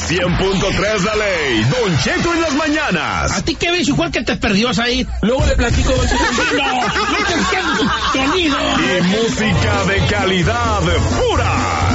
100.3 La Ley, Don Cheto en las mañanas. ¿A ti qué ves, igual que te perdió ahí? Luego le platico, Don Cheto. No te sonido. Y música de calidad pura.